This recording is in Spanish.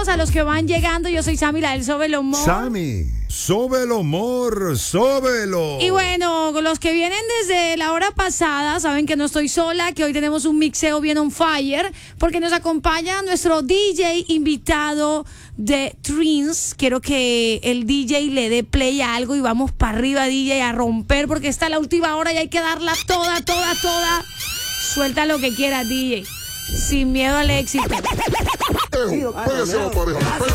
bienvenidos a los que van llegando. Yo soy Sammy, la del Sóbelo Humor. Sammy, sóbelo, humor, sóbelo. Y bueno, los que vienen desde la hora pasada saben que no estoy sola, que hoy tenemos un mixeo bien on fire, porque nos acompaña nuestro DJ invitado de Trins. Quiero que el DJ le dé play a algo y vamos para arriba, DJ, a romper, porque está la última hora y hay que darla toda. Suelta lo que quieras, DJ. Sin miedo al éxito. Pégase la pareja.